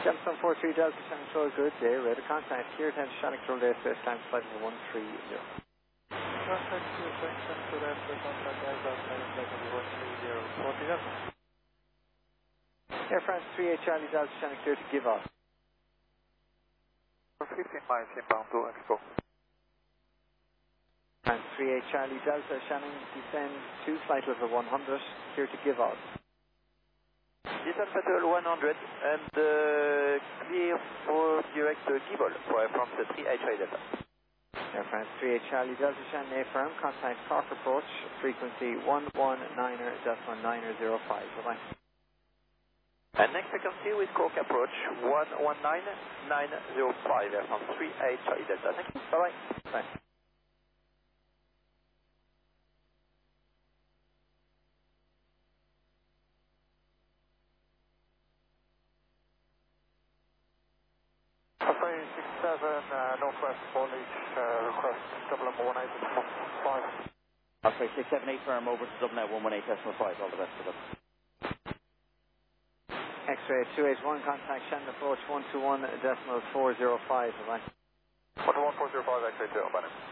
Gemstone 43 Delta, Shannon Control, good day, radar contact, here 10 Shannon Control, day, space time, flight number 130. Contact to Shannon Control, day, contact, airbus, flight number 130, 40 Delta. Air France 38 Charlie Delta, Shannon clear to give off. For 15 miles inbound to Expo. France 38 Charlie Delta, Shannon descend to flight level 100, clear to give off. Descent Patrol 100 and clear for direct give all from the 38 Charlie Delta. Air France 38 Charlie Delta, Shannon A firm, contact Cork approach, frequency 119.9005, bye-bye. And next frequency with Cork approach 119.905 Air France 38 Charlie Delta. Thank you, bye-bye. Bye. Buffet 67 Northwest Foliage, request double number 18.5. Buffet 678 firm over to Dublin at 118.5, all the best of them. X-ray 281, contact Shannon approach 121.405, bye-bye. 121.405 X-ray 2, bye.